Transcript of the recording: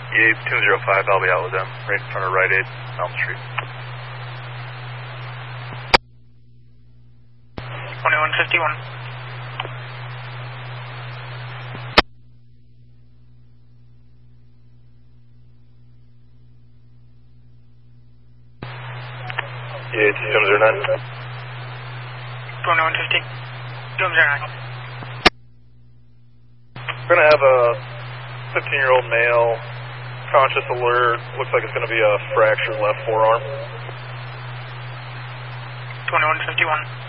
205, I'll be out with them, right in front of Rite Aid, Elm Street. 2151. Yeah, 209. 2150. 209. We're going to have a 15-year-old male, conscious alert, looks like it's going to be a fractured left forearm. 2151.